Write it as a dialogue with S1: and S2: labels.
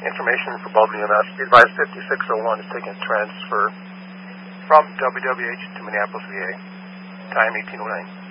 S1: information for Baldwin EMS. Be advised 5601 is taking a transfer from WWH to Minneapolis, VA. Time 1809.